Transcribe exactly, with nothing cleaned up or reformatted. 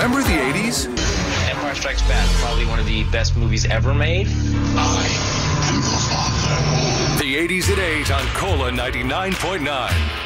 Remember the eighties? Empire Strikes Back, probably one of the best movies ever made. I am the father. The eighties at eight on Cola ninety-nine point nine.